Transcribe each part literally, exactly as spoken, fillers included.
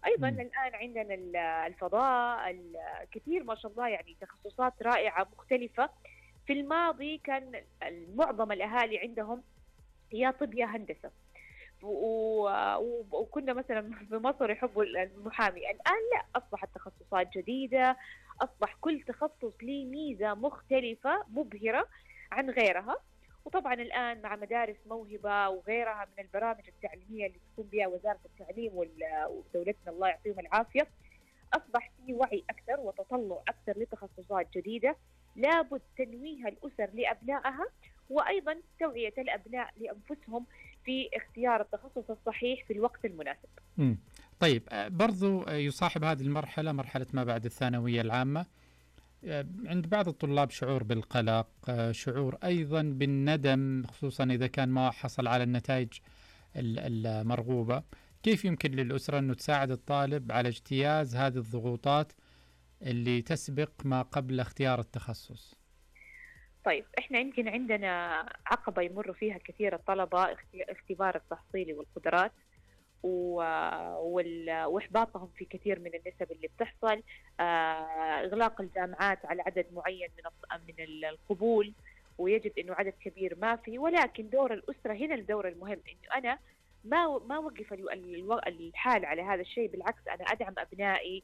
أيضا مم. الآن عندنا ال- الفضاء، الكثير ما شاء الله، يعني تخصصات رائعة مختلفة. في الماضي كان معظم الأهالي عندهم يا طب يا هندسة، و- و- وكنا مثلا في مصر يحبوا المحامي. الآن لا، أصبحت تخصصات جديدة، أصبح كل تخصص ليه ميزة مختلفة مبهرة عن غيرها. وطبعا الآن مع مدارس موهبة وغيرها من البرامج التعليمية اللي تقوم بها وزارة التعليم وال- ودولتنا الله يعطيهم العافية، أصبح في وعي أكثر وتطلع أكثر لتخصصات جديدة. لابد تنويه الأسر لأبنائها، وأيضا توعية الأبناء لأنفسهم في اختيار التخصص الصحيح في الوقت المناسب. مم. طيب، آه، برضو آه، يصاحب هذه المرحلة مرحلة ما بعد الثانوية العامة. آه، عند بعض الطلاب شعور بالقلق، آه، شعور أيضا بالندم، خصوصا إذا كان ما حصل على النتائج ال- المرغوبة. كيف يمكن للأسرة أن تساعد الطالب على اجتياز هذه الضغوطات اللي تسبق ما قبل اختيار التخصص؟ طيب، احنا يمكن عندنا عقبة يمر فيها كثير الطلبة، اختي- اختبار التحصيلي والقدرات، و- وال- واحباطهم في كثير من النسب اللي بتحصل، آه، اغلاق الجامعات على عدد معين من الط- من ال- القبول، ويجد انه عدد كبير ما في. ولكن دور الاسره هنا الدور المهم، انه انا ما ما اوقف الو- الو- الحال على هذا الشيء، بالعكس انا ادعم ابنائي.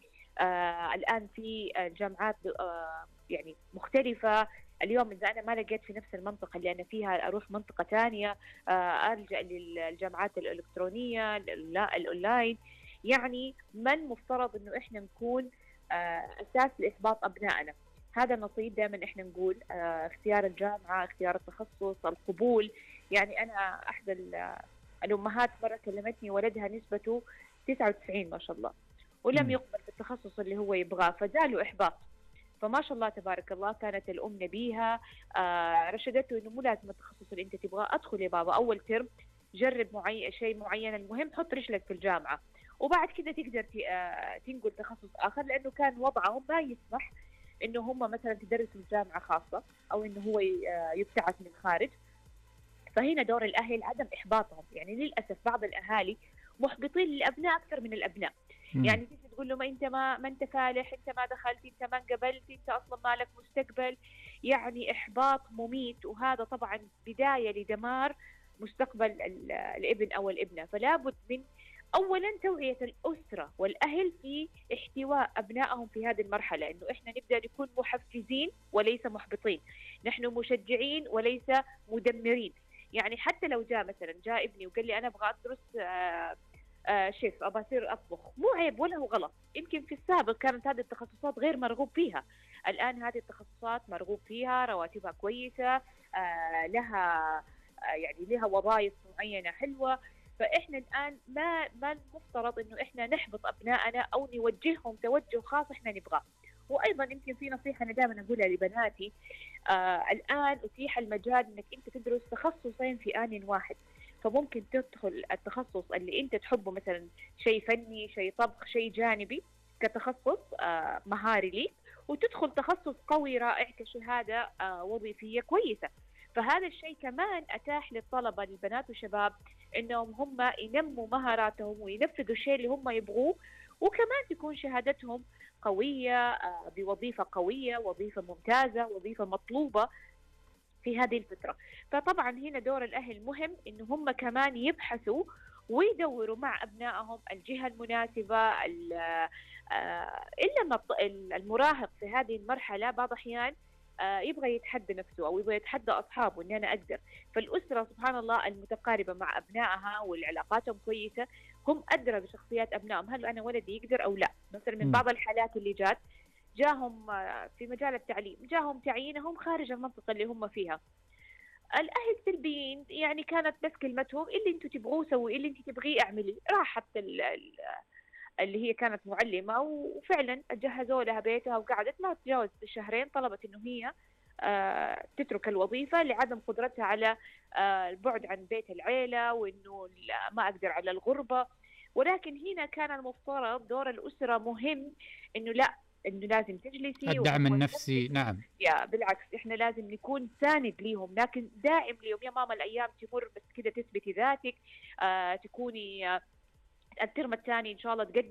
آه الان في الجامعات آه يعني مختلفه. اليوم اذا انا ما لقيت في نفس المنطقه اللي انا فيها، اروح منطقه ثانيه، آه، ألجأ للجامعات الإلكترونية، لا- الأونلاين. يعني ما المفترض أنه إحنا نكون آه، أساس لإحباط أبنائنا. هذا النصيب دائما إحنا نقول، آه، اختيار الجامعة، اختيار التخصص، القبول. يعني أنا أحد ال- الأمهات مرة كلمتني ولدها نسبته تسعة وتسعين ما شاء الله، ولم مم. يقبل في التخصص اللي هو يبغاه، فجاله إحباط. فما شاء الله تبارك الله كانت الأم نبيهة، آه رشدته إنه مو لازم التخصص اللي أنت تبغاه، أدخل يا بابا أول ترم، جرب معي شيء معين، المهم حط رجلك في الجامعة، وبعد كده تقدر ت- آه تنقل تخصص آخر. لأنه كان وضعهم ما يسمح إنه هم مثلا تدرسوا في جامعة خاصة، أو إنه هو ي- آه يبتعث من الخارج. فهنا دور الأهل عدم إحباطهم. يعني للأسف بعض الأهالي محبطين للأبناء أكثر من الأبناء. مم. يعني تيجي تقول له ما انت ما ما انت فالح، انت ما دخلت، انت ما انقبلت، انت اصلا ما لك مستقبل. يعني احباط مميت، وهذا طبعا بدايه لدمار مستقبل ال- الابن او الابنه. فلا بد من اولا توعيه الاسره والاهل في احتواء ابنائهم في هذه المرحله، انه احنا نبدا نكون محفزين وليس محبطين، نحن مشجعين وليس مدمرين. يعني حتى لو جاء مثلا جاء ابني وقال لي انا ابغى ادرس آه آه شيف، ابى اصير اطبخ، مو عيب ولا هو غلط. يمكن في السابق كانت هذه التخصصات غير مرغوب فيها، الان هذه التخصصات مرغوب فيها، رواتبها كويسه، آه لها آه يعني لها وظائف معينه حلوه. فاحنا الان ما ما المفترض انه احنا نحبط ابنائنا او نوجههم توجه خاص احنا نبغاه. وايضا يمكن في نصيحه انا دائما اقولها لبناتي، آه الان اتيح المجال انك انت تدرس تخصصين في ان واحد. فممكن تدخل التخصص اللي انت تحبه، مثلا شيء فني، شيء طبخ، شيء جانبي كتخصص آه مهاري ليك، وتدخل تخصص قوي رائع كشهادة آه وظيفية كويسة. فهذا الشيء كمان أتاح للطلبة، للبنات والشباب، إنهم هم ينموا مهاراتهم وينفذوا الشيء اللي هم يبغوه، وكمان تكون شهادتهم قوية آه بوظيفة قوية، وظيفة ممتازة، وظيفة مطلوبة في هذه الفترة. فطبعا هنا دور الأهل مهم، إن هم كمان يبحثوا ويدوروا مع أبنائهم الجهة المناسبة. آه، إلا ما الط- المراهق في هذه المرحلة بعض أحيان آه، يبغى يتحدى نفسه أو يبغى يتحدى أصحابه إن أنا أقدر. فالأسرة سبحان الله المتقاربة مع أبنائها والعلاقاتهم كويسة، هم أدرى بشخصيات أبنائهم، هل أنا ولدي يقدر أو لا. مثلا من مم. بعض الحالات اللي جات، جاهم آه، في مجال التعليم، جاهم تعيينهم خارج المنطقة اللي هم فيها. الأهل سلبيين، يعني كانت بس كلمتهم اللي انتم تبغوه سوي، اللي انت تبغيه اعملي. راحت ال- ال- اللي هي كانت معلمة وفعلا جهزوا لها بيتها، وقعدت ما تجاوز شهرين طلبت انه هي آه تترك الوظيفة لعدم قدرتها على آه البعد عن بيت العيلة، وانه لا- ما اقدر على الغربة. ولكن هنا كان المفترض دور الأسرة مهم، انه لا، انه لازم تجلسي الدعم وهو النفسي، ينفذ. نعم. يا بالعكس، احنا لازم نكون ساند ليهم، لكن دائم ليهم. يا ماما الايام تمر بس كده تثبتي ذاتك، آه تكوني آه الترم الثاني ان شاء الله تقدمي